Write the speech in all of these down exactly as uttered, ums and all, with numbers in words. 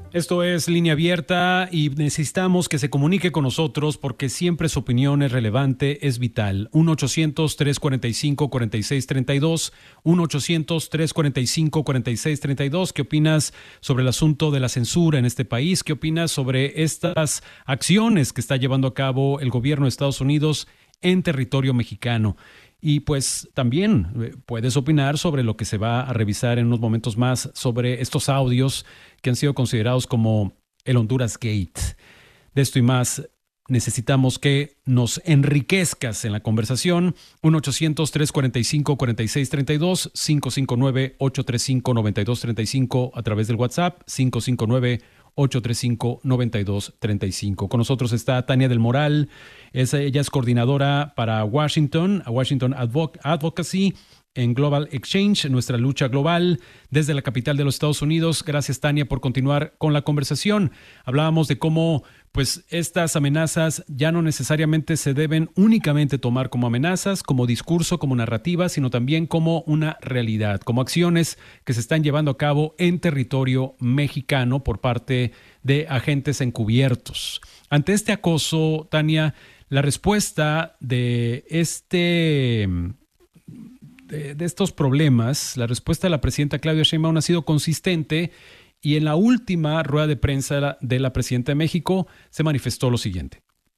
Esto es Línea Abierta y necesitamos que se comunique con nosotros porque siempre su opinión es relevante, es vital. uno ochocientos, tres cuarenta y cinco, cuarenta y seis treinta y dos, uno ochocientos, tres cuarenta y cinco, cuarenta y seis treinta y dos. ¿Qué opinas sobre el asunto de la censura en este país? ¿Qué opinas sobre estas acciones que está llevando a cabo el gobierno de Estados Unidos en territorio mexicano? Y pues también eh, puedes opinar sobre lo que se va a revisar en unos momentos más sobre estos audios que han sido considerados como el Honduras Gate. De esto y más necesitamos que nos enriquezcas en la conversación. uno ochocientos, tres cuarenta y cinco, cuarenta y seis treinta y dos, cinco cinco nueve, ocho tres cinco, nueve dos tres cinco a través del WhatsApp, cinco cinco nueve, ocho tres cinco, nueve dos tres cinco. Con nosotros está Tania del Moral. Es, ella es coordinadora para Washington, Washington Advoc- Advocacy en Global Exchange, nuestra lucha global desde la capital de los Estados Unidos. Gracias, Tania, por continuar con la conversación. Hablábamos de cómo pues estas amenazas ya no necesariamente se deben únicamente tomar como amenazas, como discurso, como narrativa, sino también como una realidad, como acciones que se están llevando a cabo en territorio mexicano por parte de agentes encubiertos. Ante este acoso, Tania, la respuesta de este de, de estos problemas, la respuesta de la presidenta Claudia Sheinbaum ha sido consistente y en la última rueda de prensa de la presidenta de México se manifestó lo siguiente.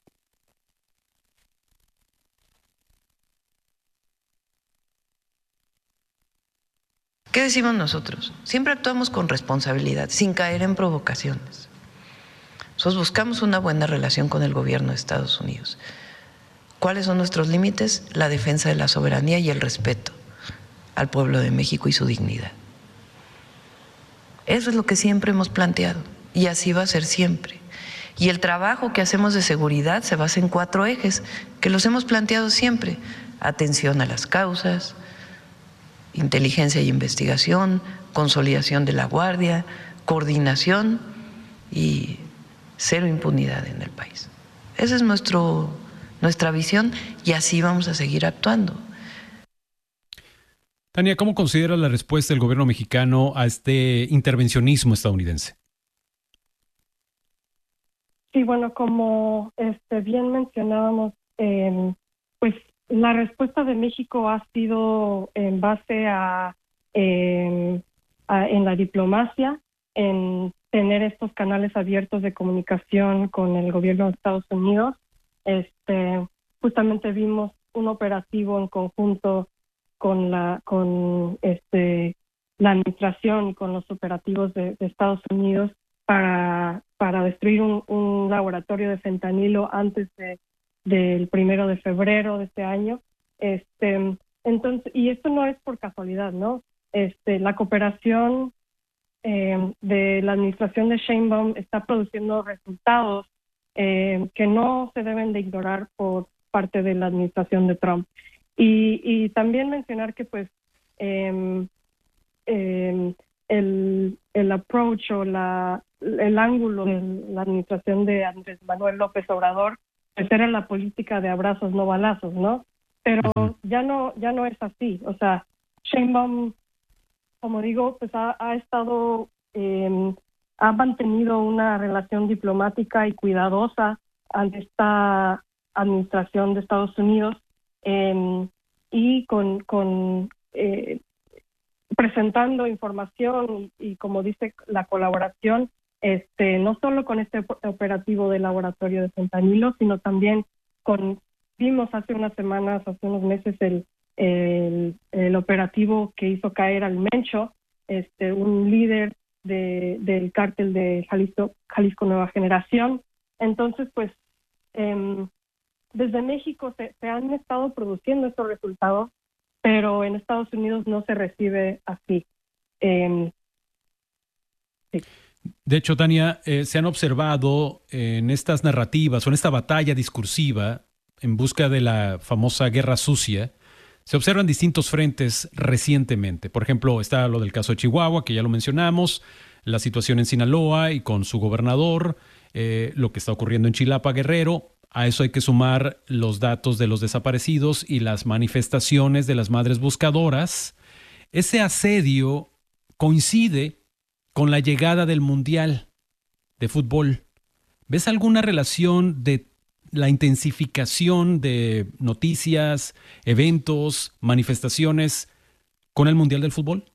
¿Qué decimos nosotros? Siempre actuamos con responsabilidad, sin caer en provocaciones. Nosotros buscamos una buena relación con el gobierno de Estados Unidos. ¿Cuáles son nuestros límites? La defensa de la soberanía y el respeto al pueblo de México y su dignidad. Eso es lo que siempre hemos planteado y así va a ser siempre. Y el trabajo que hacemos de seguridad se basa en cuatro ejes que los hemos planteado siempre: atención a las causas, inteligencia y investigación, consolidación de la guardia, coordinación y cero impunidad en el país. Esa es nuestro, nuestra visión y así vamos a seguir actuando. Tania, ¿cómo considera la respuesta del gobierno mexicano a este intervencionismo estadounidense? Sí, bueno, como este, bien mencionábamos, eh, pues la respuesta de México ha sido en base a, eh, a en la diplomacia, en tener estos canales abiertos de comunicación con el gobierno de Estados Unidos. Este, justamente vimos un operativo en conjunto con la con este la administración y con los operativos de, de Estados Unidos para para destruir un, un laboratorio de fentanilo antes de del primero de febrero de este año. Este entonces y esto no es por casualidad, ¿no? Este la cooperación eh, de la administración de Sheinbaum está produciendo resultados eh, que no se deben de ignorar por parte de la administración de Trump. Y, y también mencionar que pues eh, eh, el, el approach o la, el ángulo de la administración de Andrés Manuel López Obrador pues era la política de abrazos no balazos, ¿no? Pero uh-huh. ya no ya no es así. O sea, Sheinbaum, como digo, pues ha, ha estado eh, ha mantenido una relación diplomática y cuidadosa ante esta administración de Estados Unidos. Eh, y con, con eh, presentando información y, y como dice la colaboración, este no solo con este operativo de laboratorio de fentanilo, sino también con, vimos hace unas semanas, hace unos meses el, el, el operativo que hizo caer al Mencho, este un líder de, del cártel de Jalisco, Jalisco Nueva Generación. Entonces, pues, eh, desde México se, se han estado produciendo estos resultados, pero en Estados Unidos no se recibe así. Eh, sí. De hecho, Tania, eh, se han observado en estas narrativas o en esta batalla discursiva en busca de la famosa guerra sucia, se observan distintos frentes recientemente. Por ejemplo, está lo del caso de Chihuahua, que ya lo mencionamos, la situación en Sinaloa y con su gobernador, eh, lo que está ocurriendo en Chilapa, Guerrero. A eso hay que sumar los datos de los desaparecidos y las manifestaciones de las madres buscadoras. Ese asedio coincide con la llegada del Mundial de fútbol. ¿Ves alguna relación de la intensificación de noticias, eventos, manifestaciones con el Mundial del Fútbol?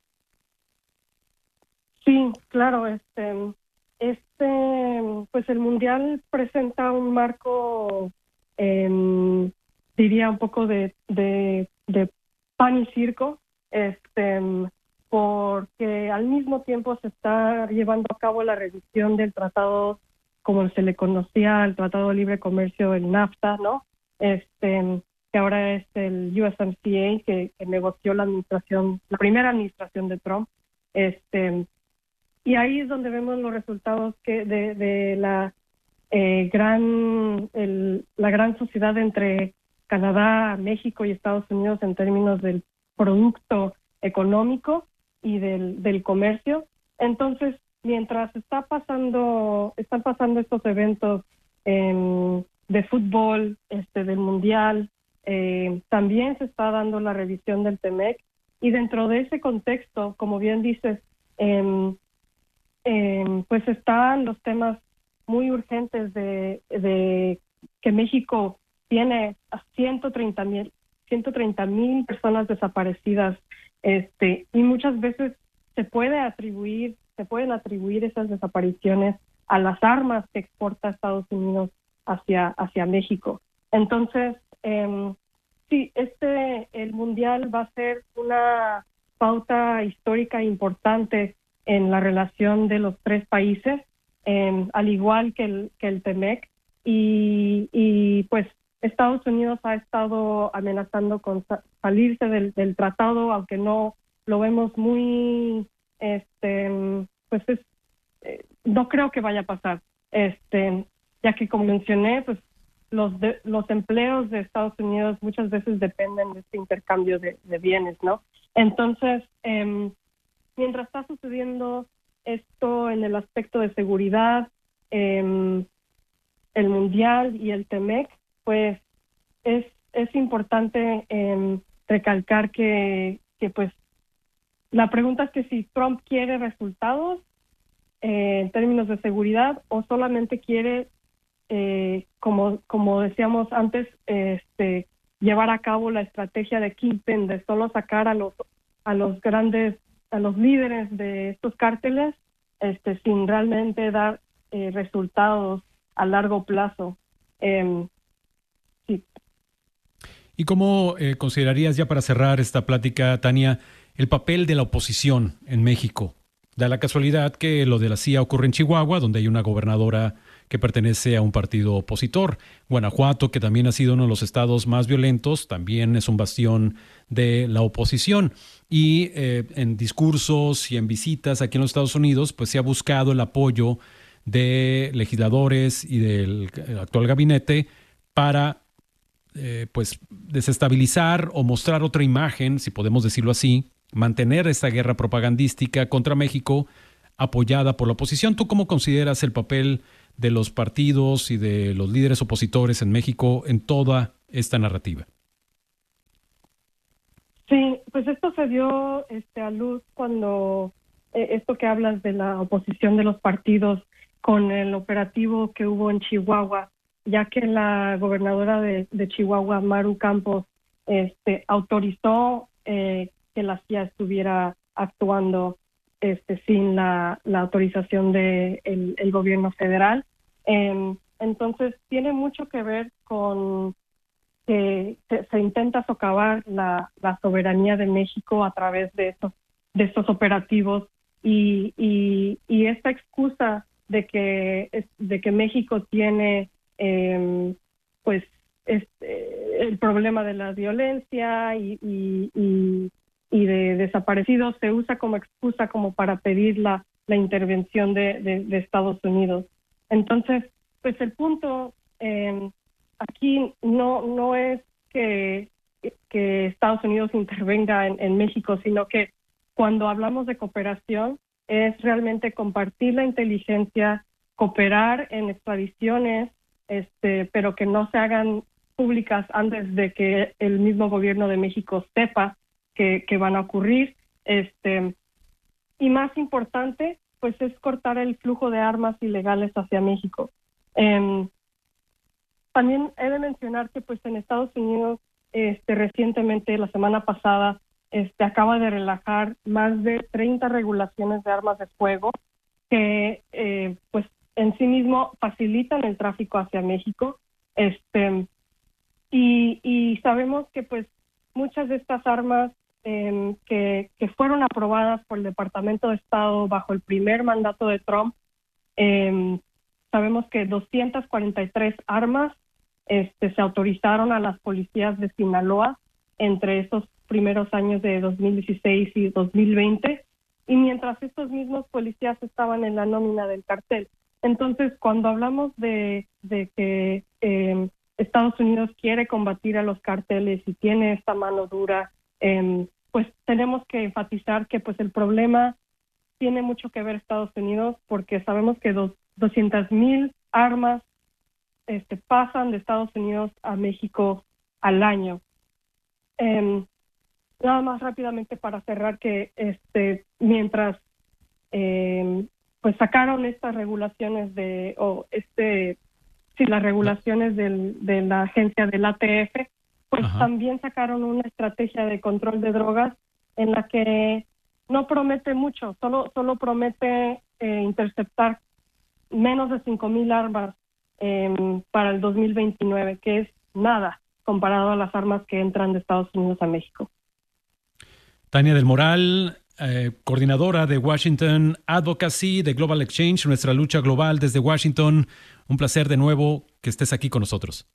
Sí, claro, este, este, pues el Mundial presenta un marco, eh, diría un poco de, de, de pan y circo, este, porque al mismo tiempo se está llevando a cabo la revisión del tratado, como se le conocía, el Tratado de Libre Comercio, el NAFTA, ¿no? Este, que ahora es el U S M C A, que, que negoció la administración, la primera administración de Trump, este, y ahí es donde vemos los resultados que de, de la eh, gran el, la gran sociedad entre Canadá, México y Estados Unidos en términos del producto económico y del, del comercio. Entonces, mientras está pasando, están pasando estos eventos eh, de fútbol, este, del Mundial, eh, también se está dando la revisión del TEMEC, y dentro de ese contexto, como bien dices, eh, eh, pues están los temas muy urgentes de, de que México tiene a ciento treinta mil personas desaparecidas, este, y muchas veces se puede atribuir, se pueden atribuir esas desapariciones a las armas que exporta Estados Unidos hacia, hacia México. Entonces, eh, sí, este, el Mundial va a ser una pauta histórica importante en la relación de los tres países, eh, al igual que el, que el TEMEC, y, y pues Estados Unidos ha estado amenazando con sa- salirse del, del tratado, aunque no lo vemos muy, este, pues es, eh, no creo que vaya a pasar, este, ya que como mencioné, pues los de, los empleos de Estados Unidos muchas veces dependen de este intercambio de, de bienes, ¿no? Entonces, eh, mientras está sucediendo esto en el aspecto de seguridad, eh, el Mundial y el TEMEC, pues es, es importante eh, recalcar que, que pues la pregunta es que si Trump quiere resultados eh, en términos de seguridad o solamente quiere, eh, como, como decíamos antes, este, llevar a cabo la estrategia de Kingpin, de solo sacar a los, a los grandes, a los líderes de estos cárteles, este, sin realmente dar eh, resultados a largo plazo. Eh, sí. ¿Y cómo eh, considerarías, ya para cerrar esta plática, Tania, el papel de la oposición en México? Da la casualidad que lo de la C I A ocurre en Chihuahua, donde hay una gobernadora que pertenece a un partido opositor. Guanajuato, que también ha sido uno de los estados más violentos, también es un bastión de la oposición. Y eh, en discursos y en visitas aquí en los Estados Unidos, pues se ha buscado el apoyo de legisladores y del actual gabinete para eh, pues desestabilizar o mostrar otra imagen, si podemos decirlo así, mantener esta guerra propagandística contra México apoyada por la oposición. ¿Tú cómo consideras el papel de los partidos y de los líderes opositores en México en toda esta narrativa? Sí, pues esto se dio este, a luz cuando eh, esto que hablas de la oposición de los partidos con el operativo que hubo en Chihuahua, ya que la gobernadora de, de Chihuahua, Maru Campos, este, autorizó eh, que la C I A estuviera actuando este, sin la, la autorización del de el gobierno federal. Eh, entonces, tiene mucho que ver con que se, se intenta socavar la, la soberanía de México a través de estos, de estos operativos y, y, y esta excusa de que, de que México tiene eh, pues este, el problema de la violencia y, y, y, y de desaparecidos se usa como excusa como para pedir la, la intervención de, de, de Estados Unidos. Entonces, pues el punto eh, aquí no, no es que, que Estados Unidos intervenga en, en México, sino que cuando hablamos de cooperación es realmente compartir la inteligencia, cooperar en extradiciones, este, pero que no se hagan públicas antes de que el mismo gobierno de México sepa que, que van a ocurrir. Este, y más importante, pues es cortar el flujo de armas ilegales hacia México. Eh, también he de mencionar que pues en Estados Unidos este, recientemente, la semana pasada, este, acaba de relajar más de treinta regulaciones de armas de fuego que eh, pues en sí mismo facilitan el tráfico hacia México. Este, y, y sabemos que pues muchas de estas armas eh, que, que fueron aprobadas por el Departamento de Estado bajo el primer mandato de Trump, eh, sabemos que doscientas cuarenta y tres armas este, se autorizaron a las policías de Sinaloa entre estos primeros años de dos mil dieciséis y dos mil veinte, y mientras estos mismos policías estaban en la nómina del cartel. Entonces, cuando hablamos de, de que eh, Estados Unidos quiere combatir a los carteles y tiene esta mano dura, eh, pues tenemos que enfatizar que pues el problema tiene mucho que ver Estados Unidos, porque sabemos que dos, doscientas mil armas este, pasan de Estados Unidos a México al año. Eh, nada más rápidamente para cerrar que este mientras eh, pues sacaron estas regulaciones de o este sí las regulaciones del, de la agencia del A T F, pues Ajá. también sacaron una estrategia de control de drogas en la que no promete mucho, solo solo promete eh, interceptar menos de cinco mil armas eh, para el dos mil veintinueve, que es nada comparado a las armas que entran de Estados Unidos a México. Tania del Moral, eh, coordinadora de Washington Advocacy de Global Exchange, nuestra lucha global desde Washington. Un placer de nuevo que estés aquí con nosotros.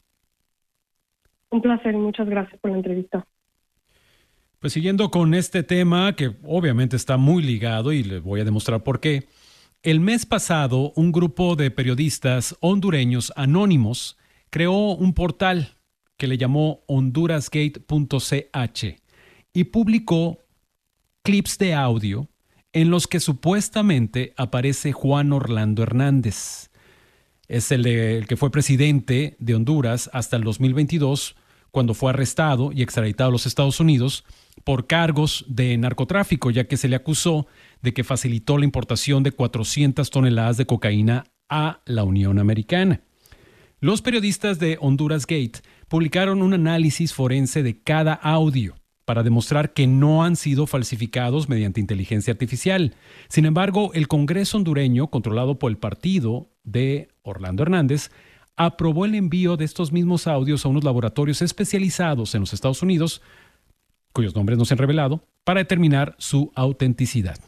Un placer y muchas gracias por la entrevista. Pues siguiendo con este tema, que obviamente está muy ligado y le voy a demostrar por qué. El mes pasado, un grupo de periodistas hondureños anónimos creó un portal que le llamó hondurasgate punto c h y publicó clips de audio en los que supuestamente aparece Juan Orlando Hernández. Es el, de, el que fue presidente de Honduras hasta el dos mil veintidós, cuando fue arrestado y extraditado a los Estados Unidos por cargos de narcotráfico, ya que se le acusó de que facilitó la importación de cuatrocientas toneladas de cocaína a la Unión Americana. Los periodistas de Honduras Gate publicaron un análisis forense de cada audio para demostrar que no han sido falsificados mediante inteligencia artificial. Sin embargo, el Congreso hondureño, controlado por el partido de Orlando Hernández, aprobó el envío de estos mismos audios a unos laboratorios especializados en los Estados Unidos, cuyos nombres no se han revelado, para determinar su autenticidad.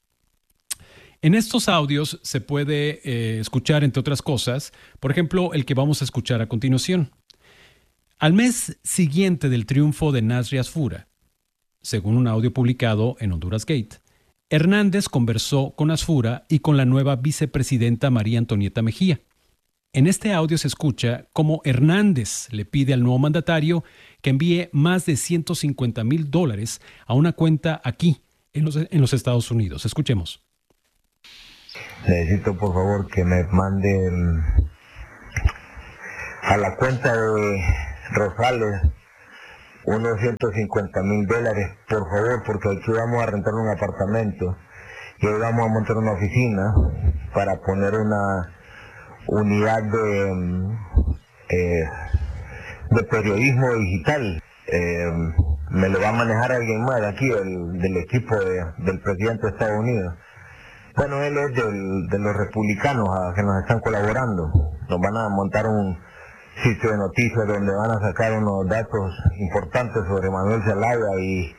En estos audios se puede eh, escuchar, entre otras cosas, por ejemplo, el que vamos a escuchar a continuación. Al mes siguiente del triunfo de Nasri Asfura, según un audio publicado en Honduras Gate, Hernández conversó con Asfura y con la nueva vicepresidenta María Antonieta Mejía. En este audio se escucha cómo Hernández le pide al nuevo mandatario que envíe más de ciento cincuenta mil dólares a una cuenta aquí, en los, en los Estados Unidos. Escuchemos. Necesito, por favor, que me manden a la cuenta de Rosales unos ciento cincuenta mil dólares, por favor, porque aquí vamos a rentar un apartamento y hoy vamos a montar una oficina para poner una unidad de, eh, de periodismo digital. Eh, me lo va a manejar alguien más de aquí, del, del equipo de, del presidente de Estados Unidos. Bueno, él es del, de los republicanos a, que nos están colaborando. Nos van a montar un sitio de noticias donde van a sacar unos datos importantes sobre Manuel Zelaya y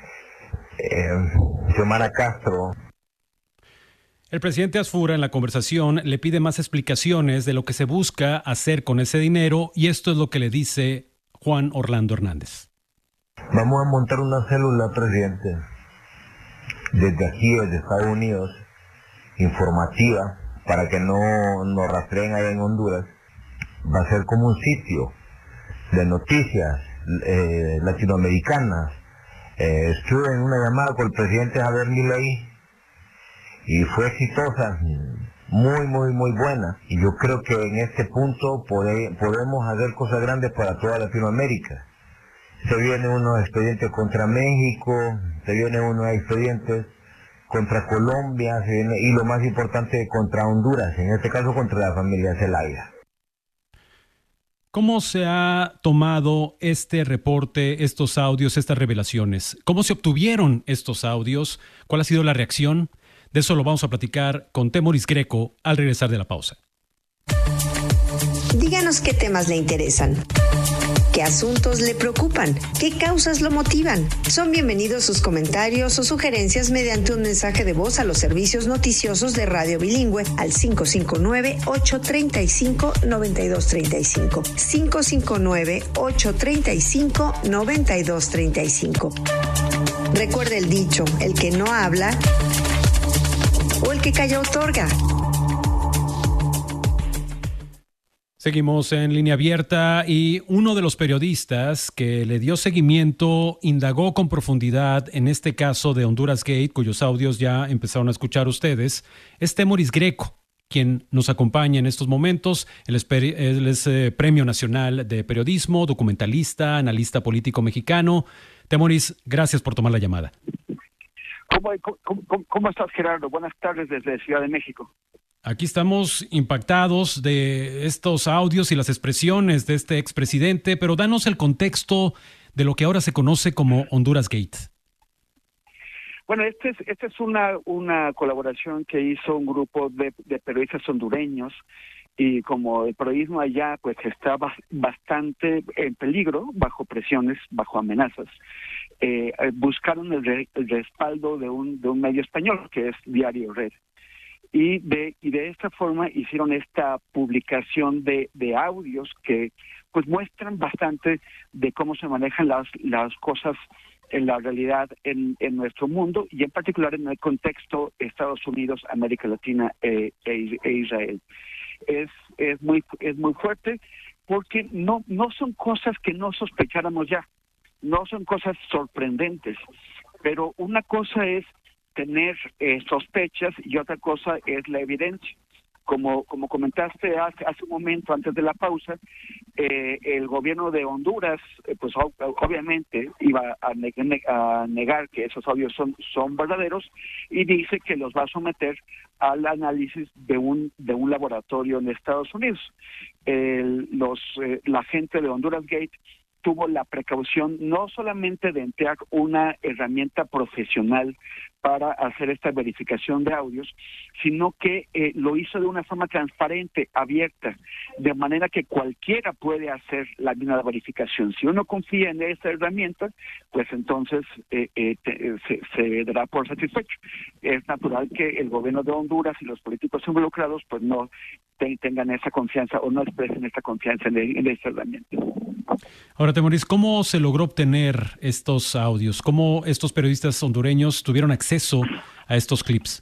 eh, Xiomara Castro. El presidente Asfura en la conversación le pide más explicaciones de lo que se busca hacer con ese dinero y esto es lo que le dice Juan Orlando Hernández. Vamos a montar una célula, presidente, desde aquí, desde Estados Unidos, informativa, para que no nos rastreen allá en Honduras. Va a ser como un sitio de noticias eh, latinoamericanas. Eh, estuve en una llamada con el presidente Javier Milei y fue exitosa, muy, muy, muy buena. Y yo creo que en este punto pode, podemos hacer cosas grandes para toda Latinoamérica. Se vienen unos expedientes contra México, se vienen unos expedientes contra Colombia se viene, y lo más importante, contra Honduras, en este caso contra la familia Zelaya. ¿Cómo se ha tomado este reporte, estos audios, estas revelaciones? ¿Cómo se obtuvieron estos audios? ¿Cuál ha sido la reacción? De eso lo vamos a platicar con Temoris Greco al regresar de la pausa. Díganos qué temas le interesan, qué asuntos le preocupan, qué causas lo motivan. Son bienvenidos sus comentarios o sugerencias mediante un mensaje de voz a los servicios noticiosos de Radio Bilingüe al cinco cinco nueve, ocho tres cinco, nueve dos tres cinco. cinco cinco nueve, ocho tres cinco, nueve dos tres cinco. Recuerde el dicho, el que no habla o el que calla otorga. Seguimos en Línea Abierta y uno de los periodistas que le dio seguimiento indagó con profundidad en este caso de Honduras Gate, cuyos audios ya empezaron a escuchar ustedes, es Temoris Greco, quien nos acompaña en estos momentos. Él es, él es eh, Premio Nacional de Periodismo, documentalista, analista político mexicano. Temoris, gracias por tomar la llamada. ¿Cómo, cómo, cómo, cómo estás, Gerardo? Buenas tardes desde Ciudad de México. Aquí estamos impactados de estos audios y las expresiones de este expresidente, pero danos el contexto de lo que ahora se conoce como Honduras Gate. Bueno, esta es, este es una, una colaboración que hizo un grupo de, de periodistas hondureños, y como el periodismo allá pues está bastante en peligro, bajo presiones, bajo amenazas, eh, buscaron el, re, el respaldo de un, de un medio español que es Diario Red. Y de, y de esta forma hicieron esta publicación de, de audios que pues muestran bastante de cómo se manejan las, las cosas en la realidad en, en nuestro mundo, y en particular en el contexto Estados Unidos, América Latina eh, e, e Israel. Es, es, muy, es muy fuerte porque no, no son cosas que no sospecháramos ya, no son cosas sorprendentes, pero una cosa es tener eh, sospechas y otra cosa es la evidencia. Como como comentaste hace, hace un momento antes de la pausa, eh, el gobierno de Honduras, eh, pues ob obviamente iba a, ne a negar que esos audios son, son verdaderos, y dice que los va a someter al análisis de un de un laboratorio en Estados Unidos. El, los eh, la gente de Honduras Gate tuvo la precaución no solamente de emplear una herramienta profesional para hacer esta verificación de audios, sino que eh, lo hizo de una forma transparente, abierta, de manera que cualquiera puede hacer la misma verificación. Si uno confía en esta herramienta, pues entonces eh, eh, te, se, se dará por satisfecho. Es natural que el gobierno de Honduras y los políticos involucrados pues no te, tengan esa confianza o no expresen esta confianza en, el, en esta herramienta. Ahora, Temoris, ¿cómo se logró obtener estos audios? ¿Cómo estos periodistas hondureños tuvieron acceso a estos clips?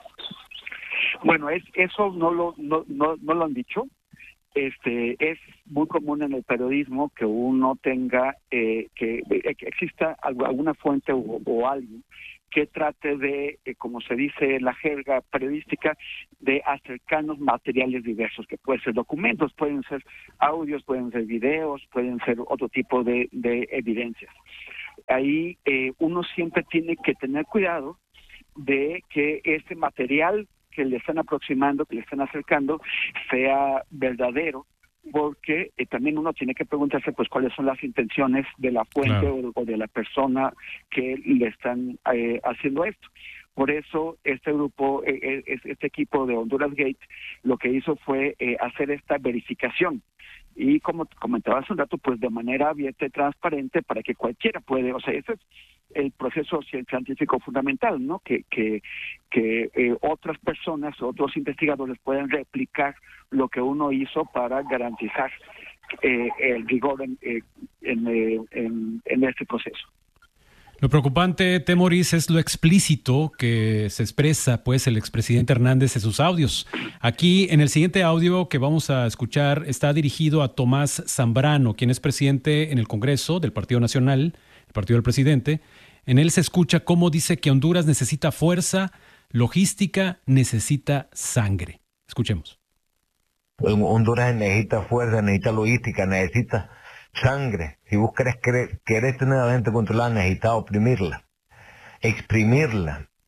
Bueno, es, eso no lo, no, no, no lo han dicho. Este, es muy común en el periodismo que uno tenga, eh, que, que exista alguna fuente o, o alguien que trate de, eh, como se dice en la jerga periodística, de acercarnos materiales diversos, que pueden ser documentos, pueden ser audios, pueden ser videos, pueden ser otro tipo de, de evidencias. Ahí eh, uno siempre tiene que tener cuidado de que este material que le están aproximando, que le están acercando, sea verdadero, porque eh, también uno tiene que preguntarse pues cuáles son las intenciones de la fuente, claro, o, o de la persona que le están eh, haciendo esto. Por eso este grupo, eh, este equipo de Honduras Gate, lo que hizo fue eh, hacer esta verificación. Y como comentaba hace un rato, pues de manera abierta y transparente para que cualquiera puede, o sea, ese es el proceso científico fundamental, ¿no? Que que que eh, otras personas, otros investigadores puedan replicar lo que uno hizo para garantizar eh, el rigor en, eh, en, eh, en, en este proceso. Lo preocupante, Temoris, es lo explícito que se expresa pues el expresidente Hernández en sus audios. Aquí, en el siguiente audio que vamos a escuchar, está dirigido a Tomás Zambrano, quien es presidente en el Congreso del Partido Nacional, el partido del presidente. En él se escucha cómo dice que Honduras necesita fuerza, logística, necesita sangre. Escuchemos. Honduras necesita fuerza, necesita logística, necesita sangre. Si vos querés, querés, querés tener a la gente controlada, necesitas oprimirla, exprimirla,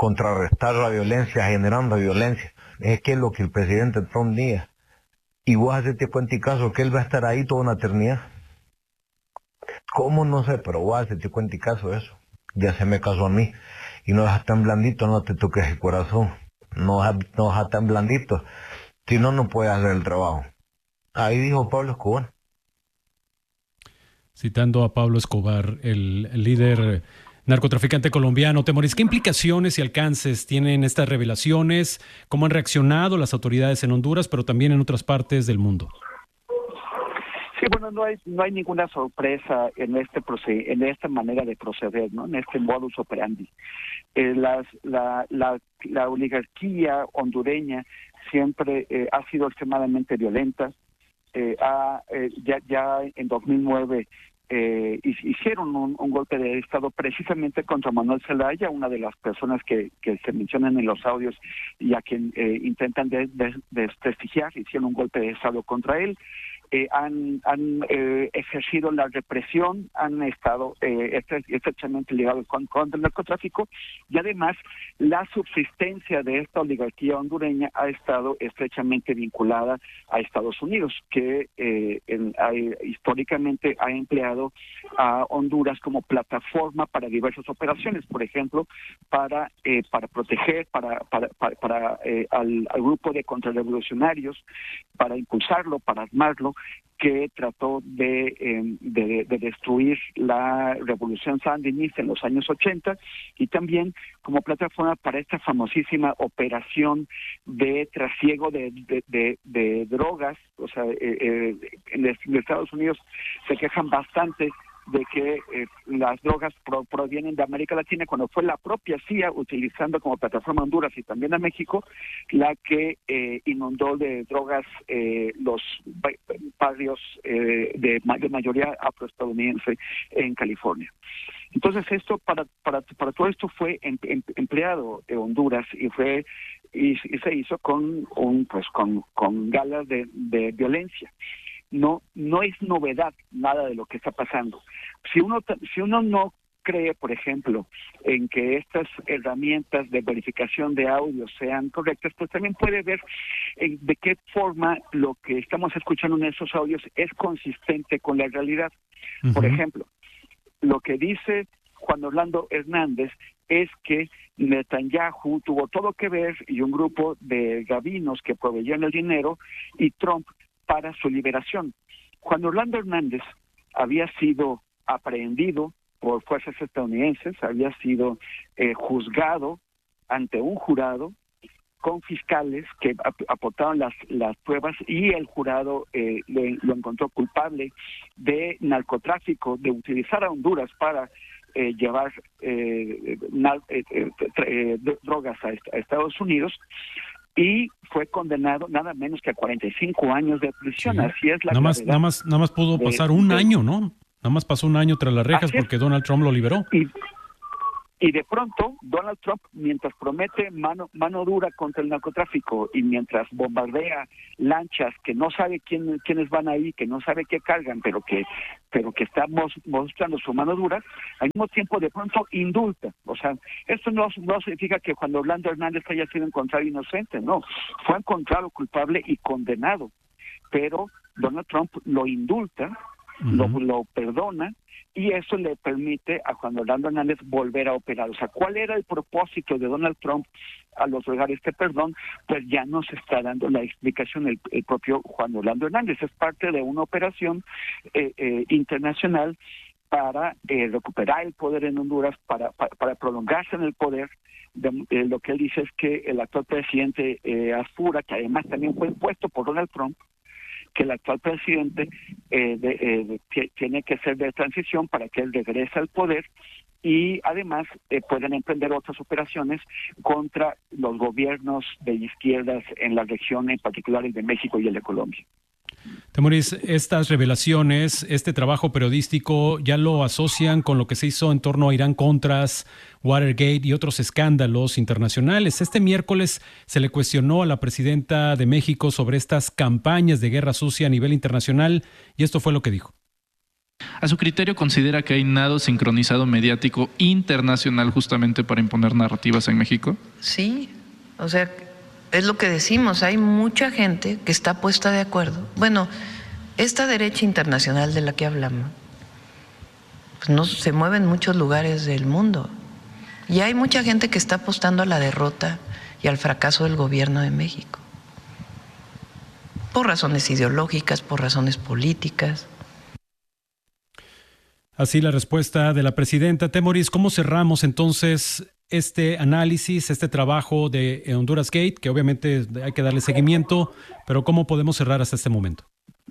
contrarrestar la violencia generando violencia. Es que es lo que el presidente Trump diga. Y vos hacete cuenta y caso que él va a estar ahí toda una eternidad. ¿Cómo? No sé, pero vos hacete cuenta y caso de eso. Ya se me casó a mí. Y no dejas tan blandito, no te toques el corazón. No dejas no dejas tan blandito. Si no, no puedes hacer el trabajo. Ahí dijo Pablo Escobar. Citando a Pablo Escobar, el, el líder narcotraficante colombiano. Temoris, ¿qué implicaciones y alcances tienen estas revelaciones? ¿Cómo han reaccionado las autoridades en Honduras, pero también en otras partes del mundo? Sí, bueno, no hay no hay ninguna sorpresa en este proced- en esta manera de proceder, ¿no? En este modus operandi. Eh, las, la, la, la oligarquía hondureña siempre eh, ha sido extremadamente violenta. Eh, ha, eh, ya, ya en dos mil nueve eh, hicieron un, un golpe de Estado precisamente contra Manuel Zelaya, una de las personas que, que se mencionan en los audios y a quien eh, intentan de, de, desprestigiar. Hicieron un golpe de Estado contra él. Eh, han, han eh, ejercido la represión, han estado eh, estrechamente ligados con, con el narcotráfico, y además la subsistencia de esta oligarquía hondureña ha estado estrechamente vinculada a Estados Unidos, que eh, en, hay, históricamente ha empleado a Honduras como plataforma para diversas operaciones, por ejemplo, para eh, para proteger para para, para, para eh, al, al grupo de contrarrevolucionarios, para impulsarlo, para armarlo, que trató de, eh, de, de destruir la revolución sandinista en los años ochenta, y también como plataforma para esta famosísima operación de trasiego de, de, de, de drogas. O sea, eh, eh, en, en Estados Unidos se quejan bastante de que eh, las drogas pro, provienen de América Latina, cuando fue la propia C I A, utilizando como plataforma Honduras y también a México, la que eh, inundó de drogas eh, los barrios eh, de, de mayoría afroestadounidense en California. Entonces esto para para para todo esto fue em, em, empleado en Honduras y fue y, y se hizo con un pues con con galas de, de violencia. No, no es novedad nada de lo que está pasando. Si uno, si uno no cree, por ejemplo, en que estas herramientas de verificación de audio sean correctas, pues también puede ver en de qué forma lo que estamos escuchando en esos audios es consistente con la realidad. Uh-huh. Por ejemplo, lo que dice Juan Orlando Hernández es que Netanyahu tuvo todo que ver, y un grupo de rabinos que proveían el dinero, y Trump, para su liberación. Juan Orlando Hernández había sido aprehendido por fuerzas estadounidenses, había sido eh, juzgado ante un jurado con fiscales que ap- aportaron las, las pruebas, y el jurado eh, lo, lo encontró culpable de narcotráfico, de utilizar a Honduras para eh, llevar eh, na- eh, eh, eh, drogas a, est- a Estados Unidos, y fue condenado nada menos que a cuarenta y cinco años de prisión. Sí. Así es la nada más, nada más, nada más pudo de, pasar un de, año, ¿no? Nada más pasó un año tras las rejas porque Donald Trump lo liberó. Y, y de pronto, Donald Trump, mientras promete mano mano dura contra el narcotráfico y mientras bombardea lanchas que no sabe quién, quiénes van ahí, que no sabe qué cargan, pero que pero que estamos mostrando su mano dura, al mismo tiempo de pronto indulta. O sea, esto no, no significa que Juan Orlando Hernández haya sido encontrado inocente, no, fue encontrado culpable y condenado, pero Donald Trump lo indulta, uh-huh. lo, lo perdona, y eso le permite a Juan Orlando Hernández volver a operar. O sea, ¿cuál era el propósito de Donald Trump al otorgar este perdón? Pues ya nos está dando la explicación el, el propio Juan Orlando Hernández. Es parte de una operación eh, eh, internacional para eh, recuperar el poder en Honduras, para, para, para prolongarse en el poder. De, de lo que él dice es que el actual presidente eh, asegura, que además también fue impuesto por Donald Trump, que el actual presidente eh, de, eh, de, tiene que ser de transición para que él regrese al poder, y además eh, pueden emprender otras operaciones contra los gobiernos de izquierdas en la región, en particular el de México y el de Colombia. Temoris, estas revelaciones, este trabajo periodístico, ya lo asocian con lo que se hizo en torno a Irán Contras, Watergate y otros escándalos internacionales. Este miércoles se le cuestionó a la presidenta de México sobre estas campañas de guerra sucia a nivel internacional, y esto fue lo que dijo. ¿A su criterio considera que hay nado sincronizado mediático internacional justamente para imponer narrativas en México? Sí, o sea, es lo que decimos, hay mucha gente que está puesta de acuerdo. Bueno, esta derecha internacional de la que hablamos, pues no se mueve en muchos lugares del mundo. Y hay mucha gente que está apostando a la derrota y al fracaso del gobierno de México. Por razones ideológicas, por razones políticas. Así la respuesta de la presidenta. Temoris, ¿cómo cerramos entonces este análisis, este trabajo de Honduras Gate, que obviamente hay que darle seguimiento, pero cómo podemos cerrar hasta este momento?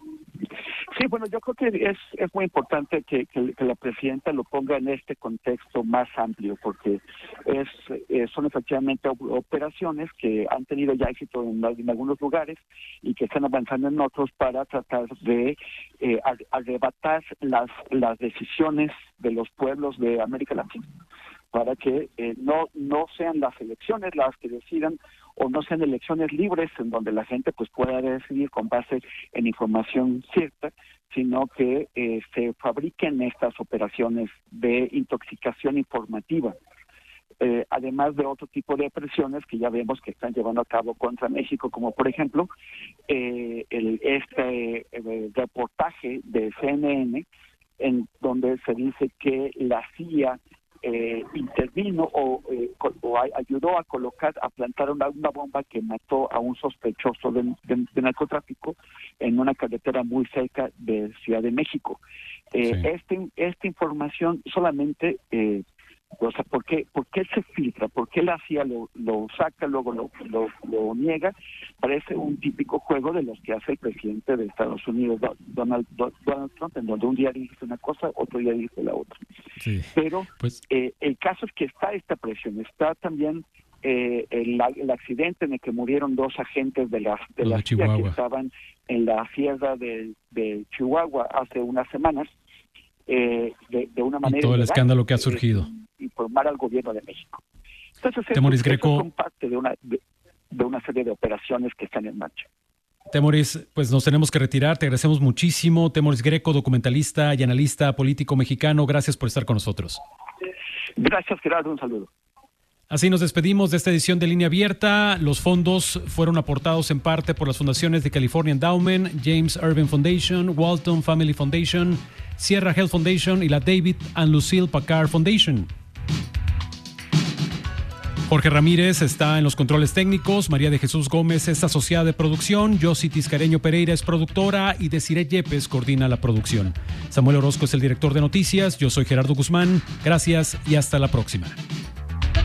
Sí, bueno, yo creo que es, es muy importante que, que, que la presidenta lo ponga en este contexto más amplio, porque es eh, son efectivamente operaciones que han tenido ya éxito en, en algunos lugares y que están avanzando en otros para tratar de eh, arrebatar las, las decisiones de los pueblos de América Latina, para que eh, no no sean las elecciones las que decidan, o no sean elecciones libres en donde la gente pues pueda decidir con base en información cierta, sino que eh, se fabriquen estas operaciones de intoxicación informativa, eh, además de otro tipo de presiones que ya vemos que están llevando a cabo contra México, como por ejemplo eh, el, este eh, reportaje de C N N en donde se dice que la C I A Eh, intervino o, eh, o ayudó a colocar, a plantar una, una bomba que mató a un sospechoso de, de, de narcotráfico en una carretera muy cerca de Ciudad de México. Eh, sí. este, esta información solamente, eh, o sea, ¿por qué, ¿por qué se filtra? ¿Por qué la C I A lo, lo saca, luego lo, lo, lo niega? Parece un típico juego de los que hace el presidente de Estados Unidos, Donald, Donald Trump, en donde un día dice una cosa, otro día dice la otra. Sí. Pero pues, eh, el caso es que está esta presión, está también eh, el, el accidente en el que murieron dos agentes de la, de la C I A que estaban en la sierra de, de Chihuahua hace unas semanas, eh, de, de una manera... Y todo el ilegal, escándalo que ha surgido. Eh, informar al gobierno de México. Entonces, Temoris eso, Greco, eso son parte de una, de, de una serie de operaciones que están en marcha. Temoris, pues nos tenemos que retirar. Te agradecemos muchísimo. Temoris Greco, documentalista y analista político mexicano. Gracias por estar con nosotros. Gracias, Gerardo. Un saludo. Así nos despedimos de esta edición de Línea Abierta. Los fondos fueron aportados en parte por las fundaciones de California Endowment, James Irving Foundation, Walton Family Foundation, Sierra Health Foundation y la David and Lucille Packard Foundation. Jorge Ramírez está en los controles técnicos, María de Jesús Gómez es asociada de producción, Yossi Tiscareño Pereira es productora y Desiree Yepes coordina la producción. Samuel Orozco es el director de noticias, yo soy Gerardo Guzmán, gracias y hasta la próxima.